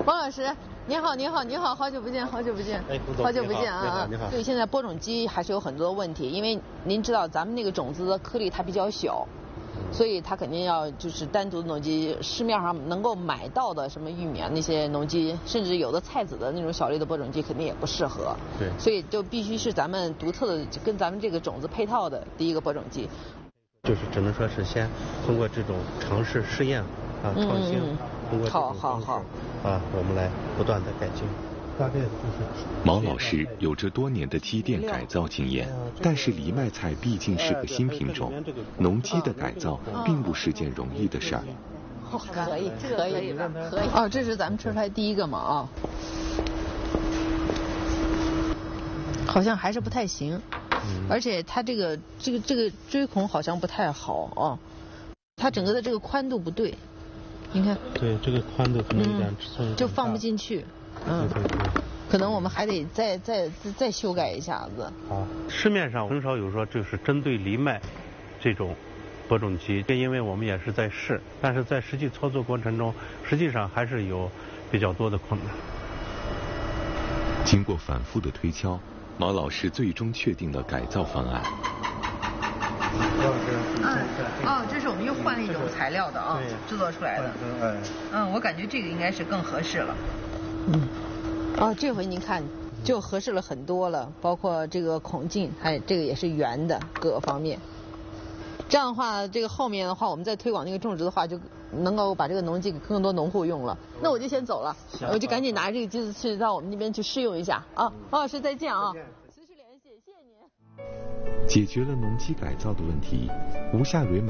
王老师，您好，您好，您好，好久不见，好久不见， 哎，胡总， 好久不见啊！你好。 对，现在播种机还是有很多问题，因为您知道咱们那个种子的颗粒它比较小，所以它肯定要就是单独的农机，市面上能够买到的什么玉米啊那些农机，甚至有的菜籽的那种小粒的播种机肯定也不适合。 对。 所以就必须是咱们独特的跟咱们这个种子配套的第一个播种机。 就是只能说是先通过这种尝试试验啊创新，通过这种方式啊，我们来不断的改进。 毛老师有着多年的机电改造经验，但是藜麦菜毕竟是个新品种，农机的改造并不是件容易的事儿。 可以。哦，这是咱们吃出来第一个嘛啊，好像还是不太行。而且它这个锥孔好像不太好啊，它整个的这个宽度不对，你看。 对，这个宽度可能有点尺寸就放不进去。对。可能我们还得再修改一下子。 好，市面上很少有说就是针对藜麦这种播种机，因为我们也是在试，但是在实际操作过程中，实际上还是有比较多的困难。 经过反复的推敲，毛老师最终确定了改造方案。 这是我们又换了一种材料的啊，制作出来的。我感觉这个应该是更合适了。这回您看就合适了很多了，包括这个孔径，这个也是圆的，各个方面。这样的话，这个后面的话，我们再推广那个种植的话，就能够把这个农机给更多农户用了。那我就先走了，我就赶紧拿这个机子去到我们那边去试用一下啊。王老师再见啊！随时联系，谢谢您。 解决了农机改造的问题，吴夏蕊